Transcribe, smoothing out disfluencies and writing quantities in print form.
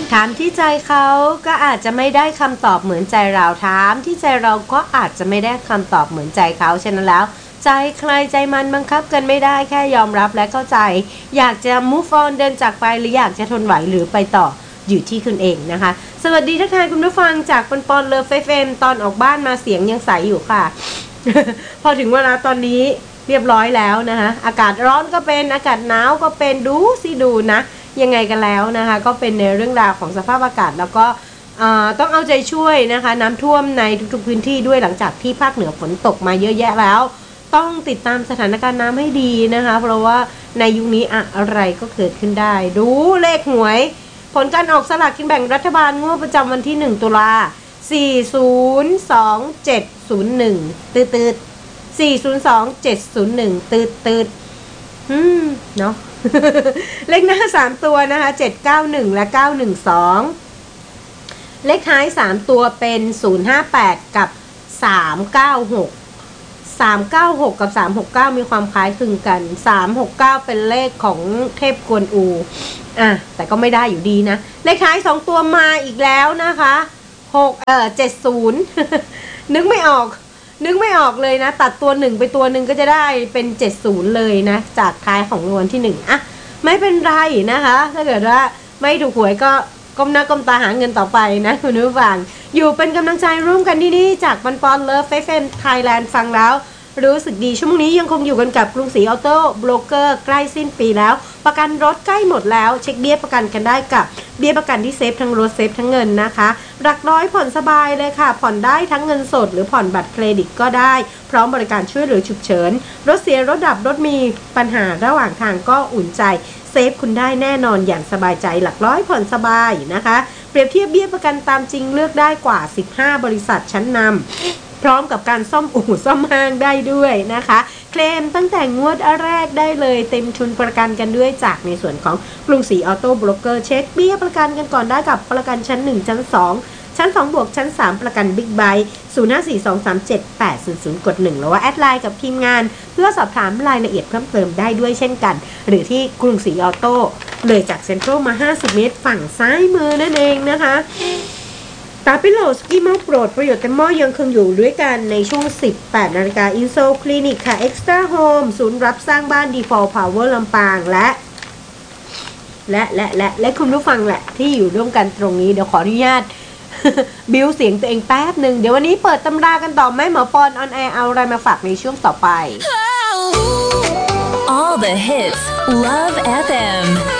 ถามที่ใจเขาก็อาจจะไม่ได้คำตอบเหมือนใจเราถามที่ใจเราก็อาจจะไม่ได้คำตอบเหมือนใจเขาฉะนั้นแล้วใจใครใจมันบังคับกันไม่ได้แค่ยอมรับและเข้าใจอยากจะ move on เดินจากไปหรืออยากจะทนไหวหรือไปต่ออยู่ที่คุณเองนะคะสวัสดีทักทายคุณผู้ฟังจากปอนเลิฟเฟมตอนออกบ้านมาเสียงยังใสอยู่ค่ะ พอถึงเวลาตอนนี้เรียบร้อยแล้วนะคะอากาศร้อนก็เป็นอากาศหนาวก็เป็นดูนะยังไงกันแล้วนะคะก็เป็นในเรื่องราวของสภาพอากาศแล้วก็ต้องเอาใจช่วยนะคะน้ำท่วมในทุกๆพื้นที่ด้วยหลังจากที่ภาคเหนือฝนตกมาเยอะแยะแล้วต้องติดตามสถานการณ์น้ำให้ดีนะคะเพราะว่าในยุคนี้อะไรก็เกิดขึ้นได้ดูเลขหวยผลการออกสลากกินแบ่งรัฐบาลงวดประจำวันที่1ตุลา402-701ตืด402-701ตืดเนาะ เลขหน้า3ตัวนะคะ791และ912เลขท้าย3ตัวเป็น058กับ396กับ369มีความคล้ายคลึงกัน369เป็นเลขของเทพกวนอูแต่ก็ไม่ได้อยู่ดีนะเลขท้าย2ตัวมาอีกแล้วนะคะ70 นึกไม่ออกเลยนะตัดตัว1ไปตัว1ก็จะได้เป็น70เลยนะจากท้ายของรางวัลที่1ไม่เป็นไรนะคะถ้าเกิดว่าไม่ถูกหวยก็ก้มหน้าก้มตาหาเงินต่อไปนะคุณผู้ฟังอยู่เป็นกำลังใจร่วมกันที่นี่จากปอนเลิฟเฟมไทยแลนด์ฟังแล้วรู้สึกดีชั่วโมงนี้ยังคงอยู่กันกับกรุงศรีออโต้โบรกเกอร์ใกล้สิ้นปีแล้วประกันรถใกล้หมดแล้วเช็คเบี้ยประกันกันได้กับเบี้ยประกันที่เซฟทั้งรถเซฟทั้งเงินนะคะหลักร้อยผ่อนสบายเลยค่ะผ่อนได้ทั้งเงินสดหรือผ่อนบัตรเครดิตก็ได้พร้อมบริการช่วยเหลือฉุกเฉินรถเสียรถดับรถมีปัญหาระหว่างทางก็อุ่นใจเซฟคุณได้แน่นอนอย่างสบายใจหลักร้อยผ่อนสบายนะคะเปรียบเทียบเบี้ยประกันตามจริงเลือกได้กว่า15บริษัทชั้นนำพร้อมกับการซ่อมอู่ซ่อมห้างได้ด้วยนะคะเคลมตั้งแต่งวดแรกได้เลยเต็มทุนประกันกันด้วยจากในส่วนของกรุงศรีออโต้โบรกเกอร์เช็คเบี้ยประกันกันก่อนได้กับประกันชั้น1ชั้น2ชั้น2บวกชั้น3ประกันบิ๊กไบค์0542378800กด1แล้วว่าแอดไลน์กับทีมงานเพื่อสอบถามรายละเอียดเพิ่มเติมได้ด้วยเช่นกันหรือที่กรุงศรีออโต้เลยจากเซ็นทรัลมา50เมตรฝั่งซ้ายมือนั่นเองนะคะตาปิโลสกี้มอลโปรดประโยชน์เต็มหม้อยังคงอยู่ด้วยกันในช่วง 18 นาฬิกาอินโซคลินิกค่ะเอ็กซ์ตร้าโฮมศูนย์รับสร้างบ้านดีฟอลต์พาวเวอร์ลำปางและคุณผู้ฟังแหละที่อยู่ร่วมกันตรงนี้เดี๋ยวขออนุญาต บิวเสียงตัวเองแป๊บหนึ่งเดี๋ยววันนี้เปิดตำรากันต่อแม่หมอปอนออนแอร์เอาอะไรมาฝากในช่วงต่อไป All the hits Love FM